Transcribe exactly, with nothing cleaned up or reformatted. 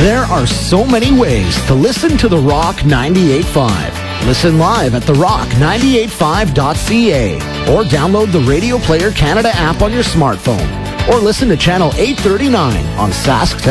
There are so many ways to listen to The Rock ninety-eight point five. Listen live at the rock nine eight five dot c a or download the Radio Player Canada app on your smartphone or listen to Channel eight thirty-nine on Sask